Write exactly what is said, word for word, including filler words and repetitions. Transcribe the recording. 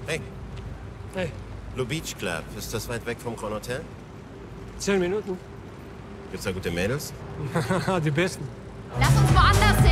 Hey, Hey, Blue Beach Club. Ist das weit weg vom Grand Hotel? zehn Minuten. Gibt's da gute Mädels? Die besten. Lass uns woanders